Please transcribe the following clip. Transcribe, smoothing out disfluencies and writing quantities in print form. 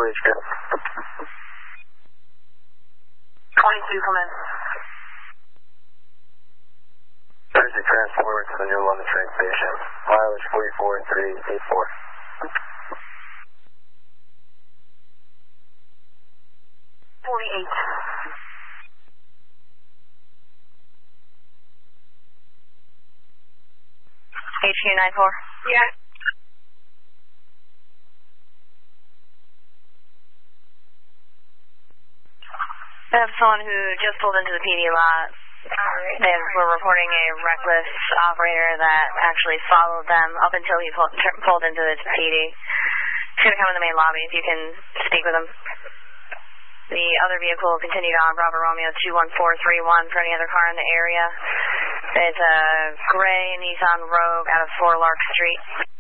HQ. 22, come in. Thursday transport to the New London train station. Mileage 44384. 48. HQ 94. Yeah. I have someone who just pulled into the PD lot. Alright. They were reporting a reckless operator that actually followed them up until he pulled into the PD. He's going to come in the main lobby if you can speak with him. The other vehicle continued on Bravo Romeo 21431 for any other car in the area. It's a gray Nissan Rogue out of 4 Lark Street.